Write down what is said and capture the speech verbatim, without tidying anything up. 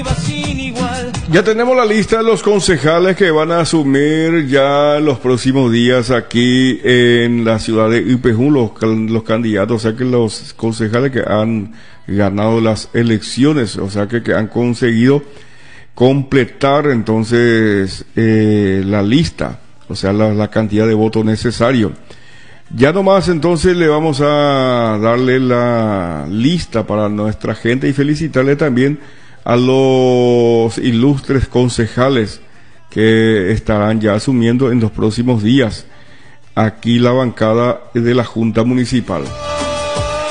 viva sin igual. Ya tenemos la lista de los concejales que van a asumir ya en los próximos días aquí en la ciudad de Ipejú, los, los candidatos, o sea que los concejales que han ganado las elecciones, o sea que, que han conseguido completar entonces eh, la lista, o sea la, la cantidad de votos necesario. Ya nomás entonces le vamos a darle la lista para nuestra gente y felicitarle también a los ilustres concejales que estarán ya asumiendo en los próximos días aquí la bancada de la Junta Municipal.